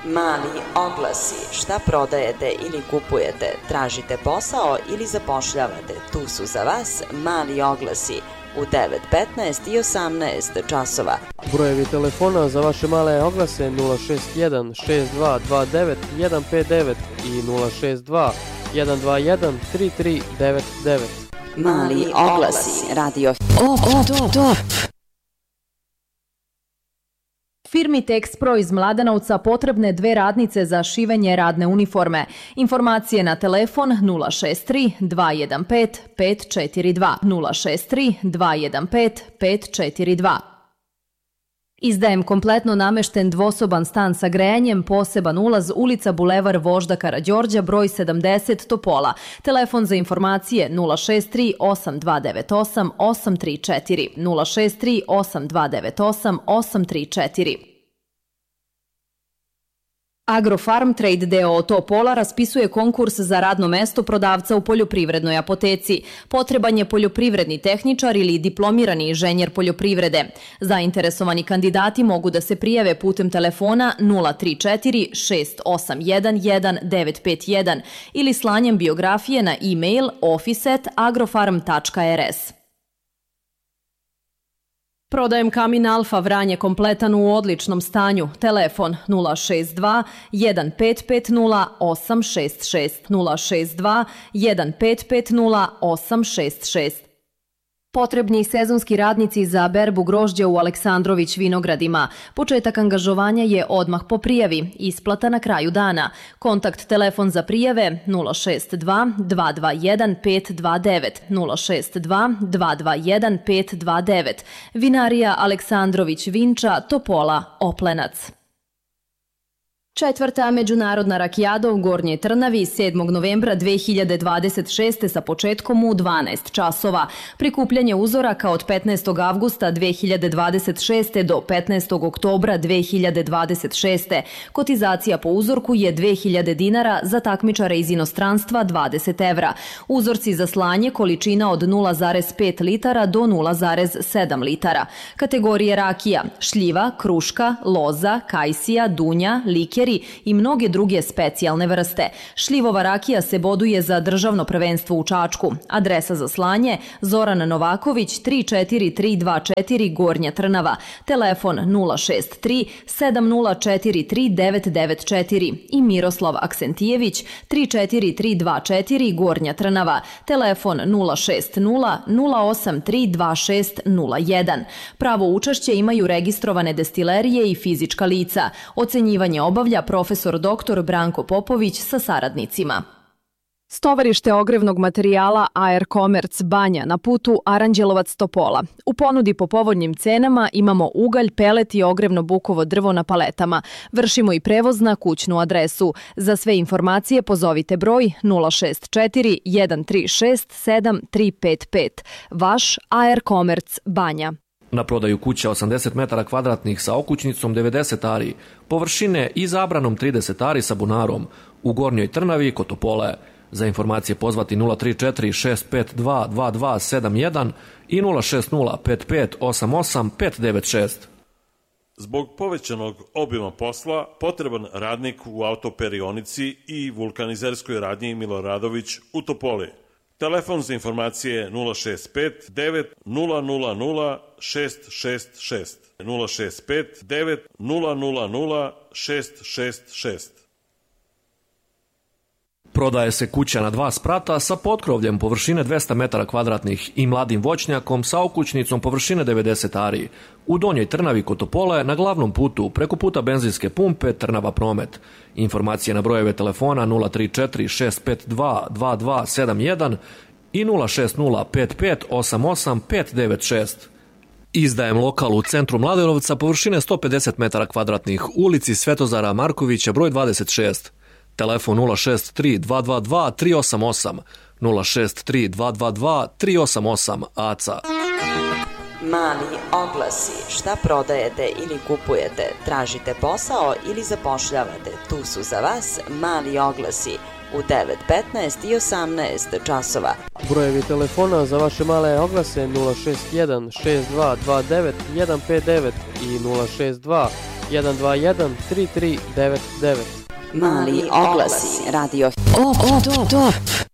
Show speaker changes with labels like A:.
A: Mali oglasi. Šta prodajete ili kupujete? Tražite posao ili zapošljavate? Tu su za vas mali oglasi u 9, 15 i 18 časova.
B: Brojevi telefona za vaše male oglase 061 6229 159 i 062 121 3399.
A: Mali oglasi. Radio.
C: Top. Firmi Texpro iz Mladenovca potrebne 2 radnice za šivenje radne uniforme. Informacije na telefon 063 215 542 063 215 542. Izdajem kompletno namešten dvosoban stan sa grejanjem, poseban ulaz, ulica Bulevar Vožda Karađorđa, broj 70 Topola. Telefon za informacije 063 8298 834 063 8298 834. Agrofarm Trade d.o.o. Topola raspisuje konkurs za radno mesto prodavca u poljoprivrednoj apoteci. Potreban je poljoprivredni tehničar ili diplomirani inženjer poljoprivrede. Zainteresovani kandidati mogu da se prijave putem telefona 034 681 1951 ili slanjem biografije na e-mail office@agrofarm.rs. Prodajem kamin Alfa Vranje kompletan u odličnom stanju. Telefon 062 1550 866 062 1550 866. Potrebni sezonski radnici za berbu grožđa u Aleksandrović vinogradima. Početak angažovanja je odmah po prijavi, isplata na kraju dana. Kontakt telefon za prijave 062 221 529 062 221 529. Vinarija Aleksandrović Vinča, Topola, Oplenac. 4. međunarodna rakijada u Gornjoj Trnavi 7. novembra 2026. sa početkom u 12 časova. Prikupljanje uzoraka od 15. avgusta 2026. do 15. oktobra 2026. Kotizacija po uzorku je 2000 dinara, za takmičare iz inostranstva 20 evra. Uzorci za slanje količina od 0,5 litara do 0,7 litara. Kategorije rakija: šljiva, kruška, loza, kajsija, dunja, likeri i mnoge druge specijalne vrste. Šljivova rakija se boduje za državno prvenstvo u Čačku. Adresa za slanje: Zoran Novaković 34324 Gornja Trnava. Telefon 063 7043 994 i Miroslav Aksentijević 34324 Gornja Trnava. Telefon 060 083 2601. Pravo učešće imaju registrovane destilerije i fizička lica. Ocenjivanje obavlja profesor dr. Branko Popović sa saradnicima. Stovarište ogrevnog materijala AR Commerce Banja na putu Aranđelovac-Topola. U ponudi po povoljnim cenama imamo ugalj, pelet i ogrevno bukovo drvo na paletama. Vršimo i prevoz na kućnu adresu. Za sve informacije pozovite broj 064 136 7355. Vaš AR Commerce Banja.
D: Na prodaju kuća 80 metara kvadratnih sa okućnicom 90 ari, površine i zabranom 30 ari sa bunarom u Gornjoj Trnavi kod Topole. Za informacije pozvati 034 652 2271 i 060 55 88 596.
E: Zbog povećanog obima posla, potreban radnik u autoperionici i vulkanizerskoj radnji Miloradović u Topoli. Telefon za informacije 065 9 000 666 065 9 000 666.
D: Prodaje se kuća na 2 sprata sa potkrovljem površine 200 metara kvadratnih i mladim voćnjakom sa okućnicom površine 90 ari. U Donjoj Trnavi kod Topole na glavnom putu preko puta benzinske pumpe Trnava Promet. Informacije na brojeve telefona 034 652 2271 i 060 55 88 596. Izdajem lokal u centru Mladenovca površine 150 metara kvadratnih, ulici Svetozara Markovića broj 26. Telefon 063 222 388 063 222 388 ACA.
A: Mali oglasi. Šta prodajete ili kupujete? Tražite posao ili zapošljavate? Tu su za vas mali oglasi u 9, 15 i 18 časova.
B: Brojevi telefona za vaše male oglase 061 6229 159 i 062 121 3399.
A: Mali oglasi radio.
F: Top.